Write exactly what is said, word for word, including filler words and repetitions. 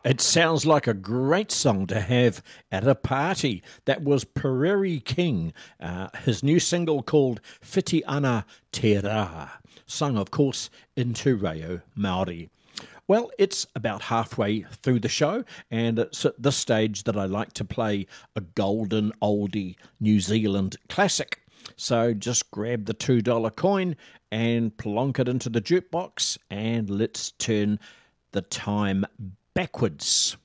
It sounds like a great song to have at a party. That was Prairie King, uh, his new single called Whiti Ana Te Rā, sung, of course, in Te Reo Māori. Well, it's about halfway through the show, and it's at this stage that I like to play a golden oldie New Zealand classic. So just grab the two dollar coin and plonk it into the jukebox, and let's turn the time backwards.